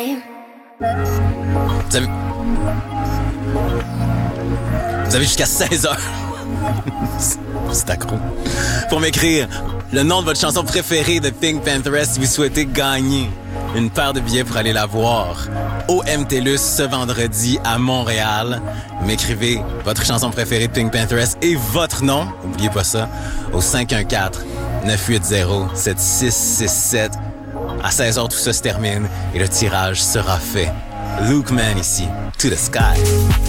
Vous avez, vous avez jusqu'à 16 heures. C'est accro. Pour m'écrire le nom de votre chanson préférée de Pink Pantheress si vous souhaitez gagner une paire de billets pour aller la voir au MTLUS ce vendredi à Montréal. M'écrivez votre chanson préférée de Pink Pantheress et votre nom, n'oubliez pas ça, au 514-980-7667. À 16h, tout ça se termine et le tirage sera fait. Luke Man ici, to the sky.